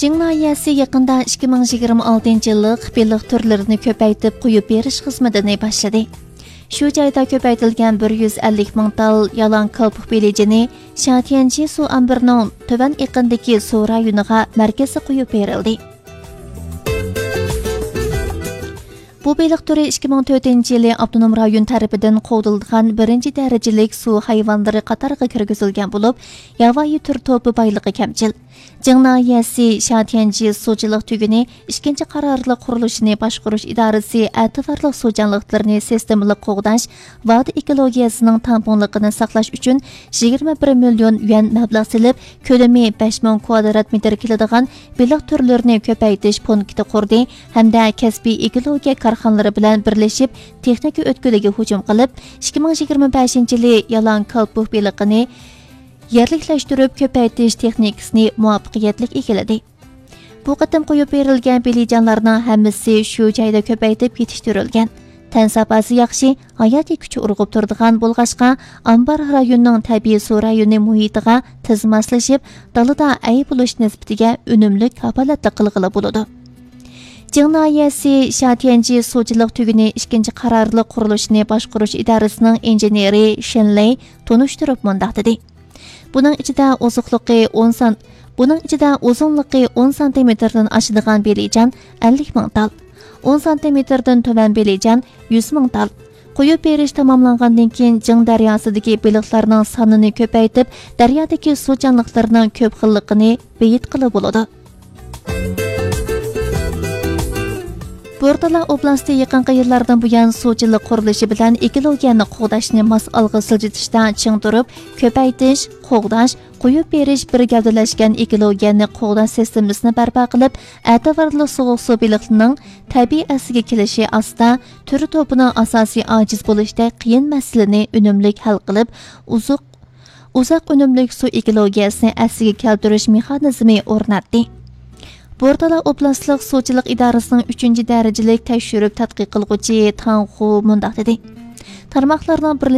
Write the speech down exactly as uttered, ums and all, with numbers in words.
Jing nahiyasi yaqında ikki ming yigirma oltinchi yillik beliq turlarini ko'paytib qo'yib berish xizmatini boshladi. Shu joyda ko'paytirilgan bir yuz ellik ming tal yalan qalpoq belijini Shatianji suv ombirining tuvan iqindagi suv rayoniga markazga qo'yib berildi. Bu beliq turi ikki ming to'rtinchi yili avtonom rayon tarafidan qo'dilgan birinchi darajalik suv hayvonlari qatoriga kirgizilgan bo'lib, yovvoyi tur to'pi boyligi kamchil. Jing nahiyasi Shatianji suvchilik tuguni ikkinchi qarorli qurilishini boshqarish idorasi e'tiborli suvjanliqlarni sistemali qo'g'dash va ekologiyasining tamponligini saqlash uchun yigirma bir million yuan mablag' silib, ko'lami besh ming kvadrat metr keladigan beliq turlarini ko'paytirish punkti qurdi hamda kasbiy ekologiya korxonalari bilan birlashib texnika o'tkuliga hujum qilib, ikki ming yigirma beshinchi yili yalan qalpoq beliqini yerliklashtirib ko'paytirish texnikasini muvaffaqiyatli egalladi. Bu qatam qo'yib berilgan belijonlarning hammasi shu joyda ko'paytib yetishtirilgan. Tan safasi yaxshi, hayotiy kuchi urg'ib turadigan bo'lg'achqa, Ambar rayonining tabiiy suv rayoni muhitiga tez moslashib, dalada ay bo'lish nisbatiga unumli kafolatli qilg'ili bo'ladi. Jing nahiyasi Shatianji suvchilik tuguni ikkinchi qarorli qurilishini boshqarish idorasining injeneri Shenley tunishtirib mundaq dedi. Buning ichida oziqligi o'n sant, buning ichida uzunligi o'n santimetrdan oshadigan belijon ellik ming tal, o'n santimetrdan tuvan belijon yuz ming tal. Qo'yib berish tamomlangandan keyin Jing daryosidagi beliqlarning sonini ko'paytib, daryodagi suv jonliqlarining ko'p xilligini bayit qilib bo'ladi. Bo'rtala oblasti yaqinqi yillardan buyon suvchilik qurilishi bilan ekologiyani qo'g'dashni mas olg'a siljitishdan ching turib, ko'paytirish, qo'g'dash, qo'yib berish bir gavdalashgan ekologiyani qo'g'dash sistemasini barpo qilib, e'tiborli sovuq suv beliqlarining tabiiy asliga kelishi asta turi to'pining asosiy ojiz bo'lishda qiyin masalani unumli hal qilib, uzoq uzoq unumli suv ekologiyasini asliga keltirish mexanizmi o'rnatdi. Bo'rtala oblastlik suvchilik idorasining uchinchi darajalik tekshirib tadqiq qilguvchi Tang Hu mundaq dedi. Tarmoqlarning